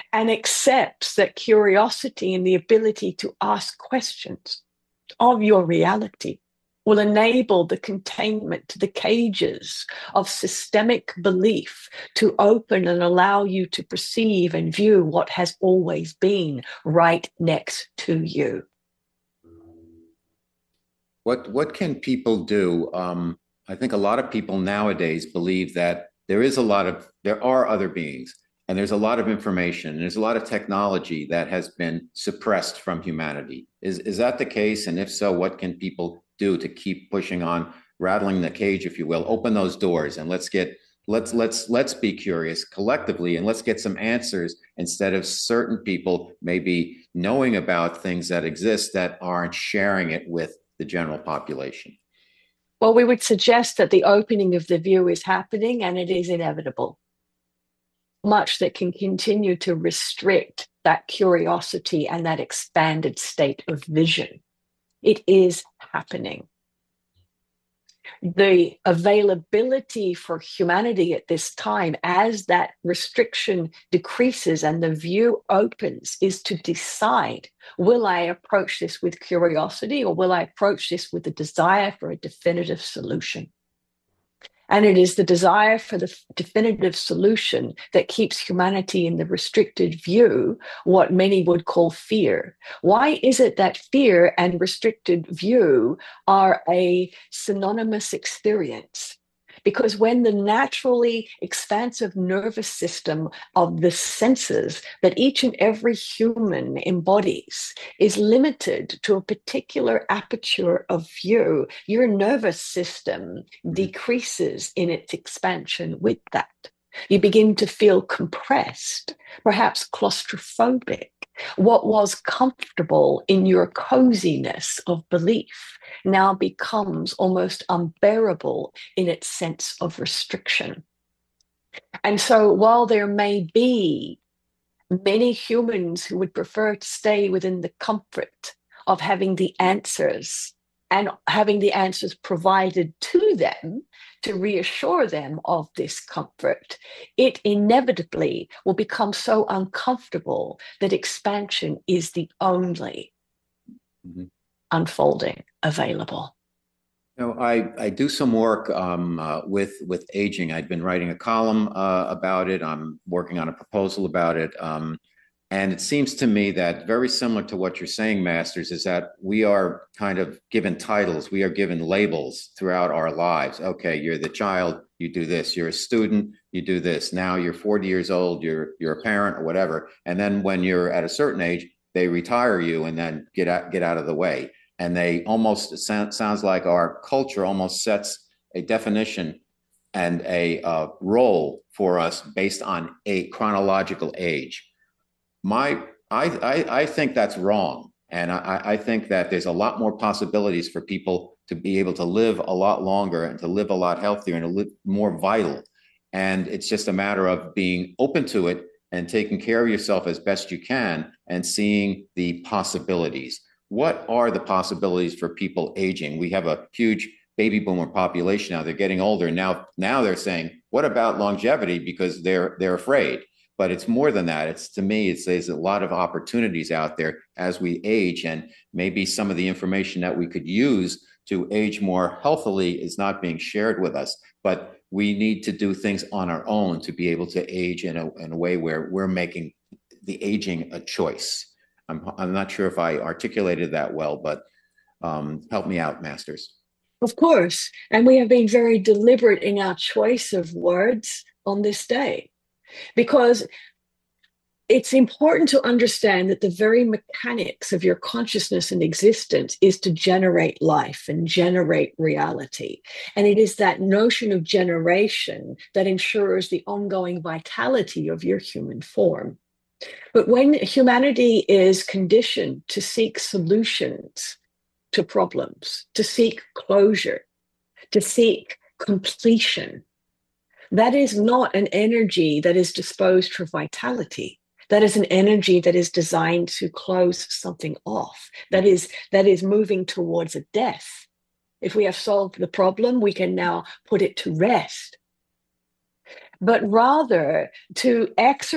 and accepts that curiosity and the ability to ask questions of your reality will enable the containment to the cages of systemic belief to open and allow you to perceive and view what has always been right next to you. What can people do? I think a lot of people nowadays believe that there are other beings, and there's a lot of information, and there's a lot of technology that has been suppressed from humanity. Is that the case? And if so, what can people do to keep pushing on, rattling the cage, if you will? Open those doors and let's be curious collectively, and let's get some answers instead of certain people maybe knowing about things that exist that aren't sharing it with the general population. Well, we would suggest that the opening of the view is happening and it is inevitable. Much that can continue to restrict that curiosity and that expanded state of vision. It is happening. The availability for humanity at this time, as that restriction decreases and the view opens, is to decide, will I approach this with curiosity or will I approach this with a desire for a definitive solution? And it is the desire for the definitive solution that keeps humanity in the restricted view, what many would call fear. Why is it that fear and restricted view are a synonymous experience? Because when the naturally expansive nervous system of the senses that each and every human embodies is limited to a particular aperture of view, your nervous system decreases in its expansion with that. You begin to feel compressed, perhaps claustrophobic. What was comfortable in your coziness of belief now becomes almost unbearable in its sense of restriction. And so while there may be many humans who would prefer to stay within the comfort of having the answers and having the answers provided to them to reassure them of this comfort, it inevitably will become so uncomfortable that expansion is the only unfolding available. You know, I do some work with aging. I've been writing a column about it. I'm working on a proposal about it. And it seems to me that very similar to what you're saying, Masters, is that we are kind of given titles. We are given labels throughout our lives. Okay, you're the child, you do this. You're a student, you do this. Now you're 40 years old, you're a parent or whatever. And then when you're at a certain age, they retire you and then get out of the way. And they almost, it sounds like our culture almost sets a definition and a role for us based on a chronological age. I think that's wrong. And I think that there's a lot more possibilities for people to be able to live a lot longer and to live a lot healthier and to live more vital. And it's just a matter of being open to it and taking care of yourself as best you can and seeing the possibilities. What are the possibilities for people aging? We have a huge baby boomer population now. They're getting older. Now they're saying, what about longevity? Because they're afraid. But it's more than that. To me, there's a lot of opportunities out there as we age, and maybe some of the information that we could use to age more healthily is not being shared with us. But we need to do things on our own to be able to age in a way where we're making the aging a choice. I'm not sure if I articulated that well, but help me out, Masters. Of course. And we have been very deliberate in our choice of words on this day, because it's important to understand that the very mechanics of your consciousness and existence is to generate life and generate reality. And it is that notion of generation that ensures the ongoing vitality of your human form. But when humanity is conditioned to seek solutions to problems, to seek closure, to seek completion, that is not an energy that is disposed for vitality. That is an energy that is designed to close something off. That is moving towards a death. If we have solved the problem, we can now put it to rest. But rather to exercise